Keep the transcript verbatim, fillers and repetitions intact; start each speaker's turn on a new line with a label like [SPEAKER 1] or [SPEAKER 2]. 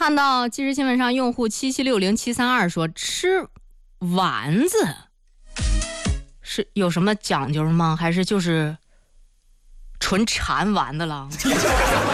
[SPEAKER 1] 看到即时新闻上用户七七六零七三二说，吃丸子是有什么讲究吗？还是就是纯馋丸子了？